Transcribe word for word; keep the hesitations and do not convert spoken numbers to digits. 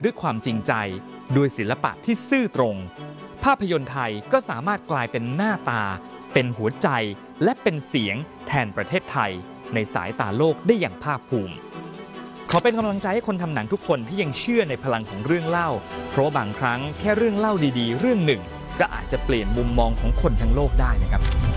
ด้วยความจริงใจด้วยศิลปะที่ซื่อตรงภาพยนตร์ไทยก็สามารถกลายเป็นหน้าตาเป็นหัวใจและเป็นเสียงแทนประเทศไทยในสายตาโลกได้อย่างภาคภูมิขอเป็นกำลังใจให้คนทำหนังทุกคนที่ยังเชื่อในพลังของเรื่องเล่าเพราะบางครั้งแค่เรื่องเล่าดีๆเรื่องหนึ่งก็อาจจะเปลี่ยนมุมมองของคนทั้งโลกได้นะครับ